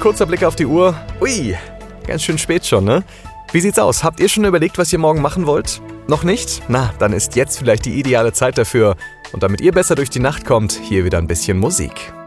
kurzer Blick auf die Uhr. Ui, ganz schön spät schon, ne? Wie sieht's aus? Habt ihr schon überlegt, was ihr morgen machen wollt? Noch nicht? Na, dann ist jetzt vielleicht die ideale Zeit dafür. Und damit ihr besser durch die Nacht kommt, hier wieder ein bisschen Musik.